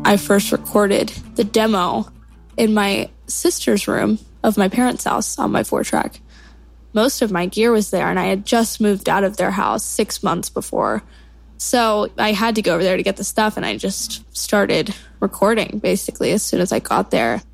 I first recorded the demo in my sister's room of my parents' house on my 4-track. Most of my gear was there, and I had just moved out of their house 6 months before. So I had to go over there to get the stuff, and I just started recording, basically, as soon as I got there.